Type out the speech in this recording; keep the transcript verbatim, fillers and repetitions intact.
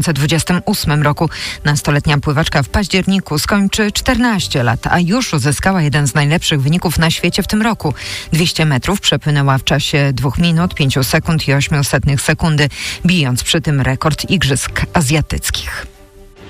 W dwa tysiące dwudziestym ósmym roku nastoletnia pływaczka w październiku skończy czternaście lat, a już uzyskała jeden z najlepszych wyników na świecie w tym roku. dwieście metrów przepłynęła w czasie dwóch minut, pięciu sekund i ośmiu setnych sekundy, bijąc przy tym rekord Igrzysk Azjatyckich.